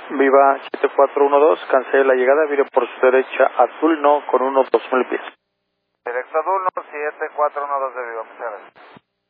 Viva 7412, cancele la llegada, vire por su derecha azul no con 2000 pies. Directo Adulno 7412 de Viva, muchas gracias.